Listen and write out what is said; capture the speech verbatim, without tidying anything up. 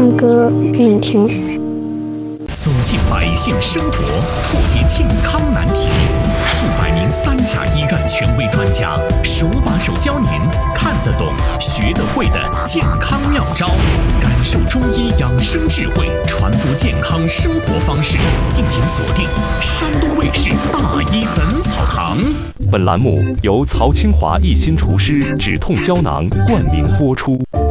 唱歌给你听。 走进百姓生活，破解健康难题。数百名三甲医院权威专家手把手教您看得懂、学得会的健康妙招，感受中医养生智慧，传播健康生活方式。敬请锁定山东卫视《大医本草堂》。 本栏目由曹清华一心厨师止痛胶囊冠名播出。